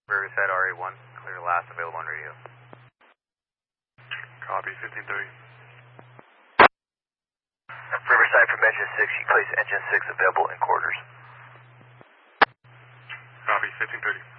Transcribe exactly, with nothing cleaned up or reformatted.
Riverside R A one, clear last available on radio. Copy, fifteen thirty. Riverside from engine six, you place engine six available in quarters. Copy, fifteen thirty.